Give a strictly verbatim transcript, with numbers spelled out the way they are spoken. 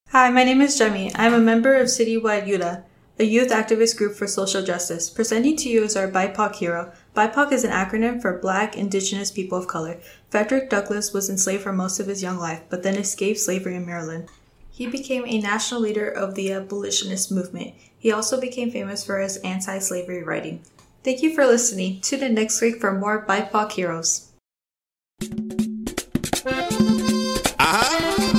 Hi, my name is Jemmy. I'm a member of Citywide Yuta, a youth activist group for social justice. Presenting to you is our B I P O C hero. B I P O C is an acronym for Black, Indigenous People of Color. Frederick Douglass was enslaved for most of his young life, but then escaped slavery in Maryland. He became a national leader of the abolitionist movement. He also became famous for his anti-slavery writing. Thank you for listening. Tune in next week for more B I P O C heroes.